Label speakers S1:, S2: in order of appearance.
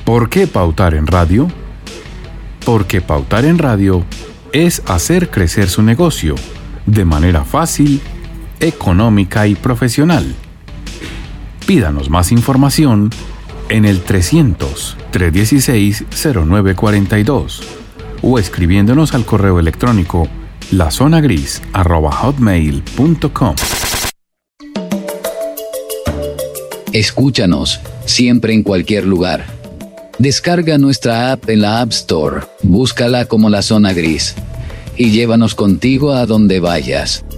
S1: ¿Por qué pautar en radio? Porque pautar en radio es hacer crecer su negocio de manera fácil, económica y profesional. Pídanos más información en el 300-316-0942 o escribiéndonos al correo electrónico lazonagris@hotmail.com.
S2: Escúchanos siempre en cualquier lugar. Descarga nuestra app en la App Store, búscala como La Zona Gris y llévanos contigo a donde vayas.